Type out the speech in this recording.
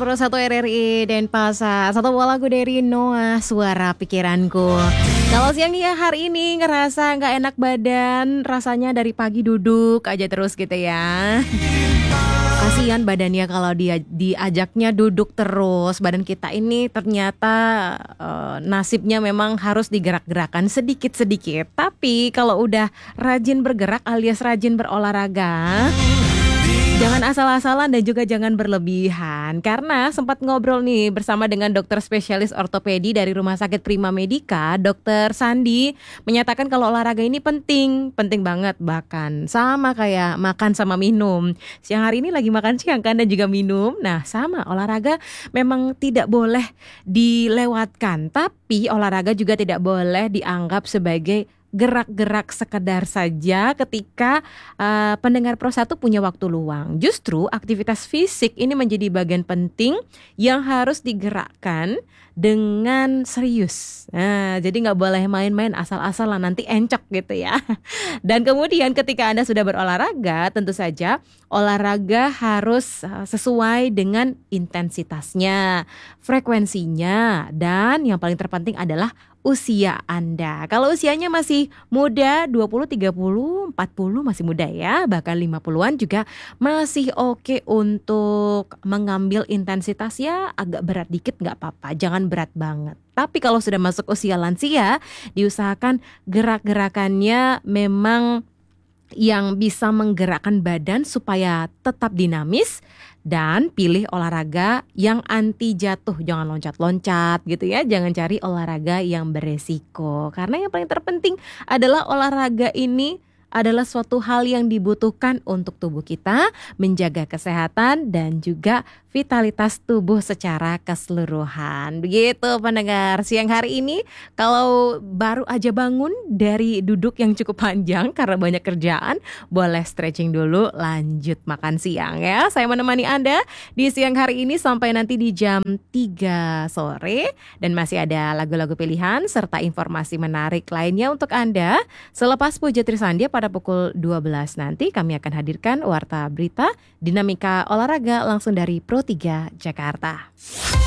101 RRI Denpasar. Satu buah lagu dari Noah, Suara Pikiranku. Kalau siang ya hari ini ngerasa gak enak badan, rasanya dari pagi duduk aja terus gitu ya. Kasihan badannya kalau dia diajaknya duduk terus. Badan kita ini ternyata nasibnya memang harus digerak-gerakan sedikit-sedikit. Tapi kalau udah rajin bergerak alias rajin berolahraga, jangan asal-asalan dan juga jangan berlebihan. Karena sempat ngobrol nih bersama dengan dokter spesialis ortopedi dari Rumah Sakit Prima Medica, Dokter Sandi, menyatakan kalau olahraga ini penting banget, bahkan sama kayak makan sama minum. Siang hari ini lagi makan siang kan dan juga minum. Nah sama, olahraga memang tidak boleh dilewatkan, tapi olahraga juga tidak boleh dianggap sebagai gerak-gerak sekedar saja ketika pendengar Pro 1 punya waktu luang. Justru aktivitas fisik ini menjadi bagian penting yang harus digerakkan dengan serius. Nah, jadi nggak boleh main-main asal-asalan, nanti encok gitu ya. Dan kemudian ketika Anda sudah berolahraga, tentu saja olahraga harus sesuai dengan intensitasnya, frekuensinya, dan yang paling terpenting adalah usia Anda. Kalau usianya masih muda, 20, 30, 40 masih muda ya, bahkan 50-an juga masih oke untuk mengambil intensitas ya agak berat dikit nggak apa-apa, jangan berat banget. Tapi kalau sudah masuk usia lansia, diusahakan gerak-gerakannya memang yang bisa menggerakkan badan supaya tetap dinamis, dan pilih olahraga yang anti jatuh. Jangan loncat-loncat gitu ya, jangan cari olahraga yang beresiko. Karena yang paling terpenting adalah olahraga ini adalah suatu hal yang dibutuhkan untuk tubuh kita, menjaga kesehatan dan juga vitalitas tubuh secara keseluruhan. Begitu pendengar siang hari ini. Kalau baru aja bangun dari duduk yang cukup panjang karena banyak kerjaan, boleh stretching dulu, lanjut makan siang ya. Saya menemani Anda di siang hari ini sampai nanti di jam 3 sore. Dan masih ada lagu-lagu pilihan serta informasi menarik lainnya untuk Anda. Selepas Puja Trisandia pada pukul 12 nanti kami akan hadirkan Warta Berita Dinamika Olahraga langsung dari Pro 3 Jakarta.